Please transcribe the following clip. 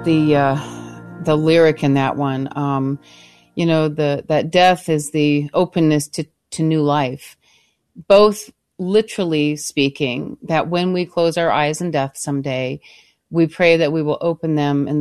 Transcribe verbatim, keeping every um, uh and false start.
the uh, the lyric in that one. Um, you know, the that death is the openness to, to new life. Both literally speaking, that when we close our eyes in death someday, we pray that we will open them in